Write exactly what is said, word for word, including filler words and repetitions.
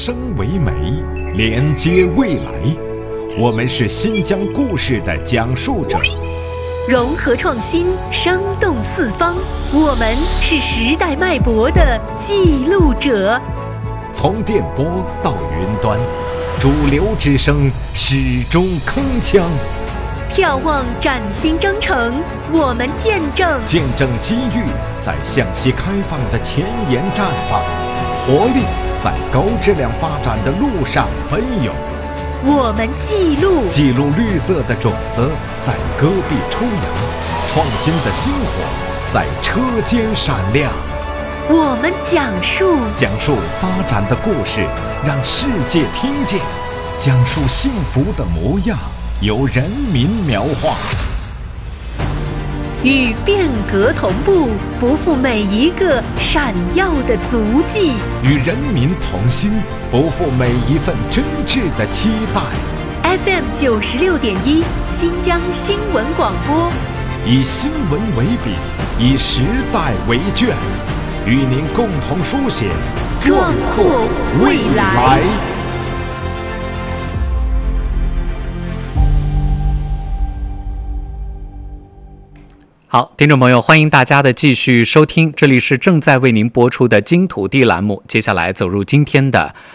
生为美，连接未来。我们是新疆故事的讲述者， 融合创新，生动四方。我们是时代脉搏的记录者。 从电波到云端，主流之声始终铿锵。 眺望崭新征程，我们见证见证机遇在向西开放的前沿绽放，活力在高质量发展的路上奔涌。 我们记录记录绿色的种子在戈壁抽芽，创新的星火在车间闪亮。 我们讲述讲述发展的故事，让世界听见；讲述幸福的模样，由人民描画。 与变革同步，不负每一个闪耀的足迹； 与人民同心，不负每一份真挚的期待。 F M 九十六点一，新疆新闻广播， 以新闻为笔，以时代为卷，与您共同书写壮阔未来。 好，听众朋友，欢迎大家的继续收听，这里是正在为您播出的金土地栏目。接下来走入今天的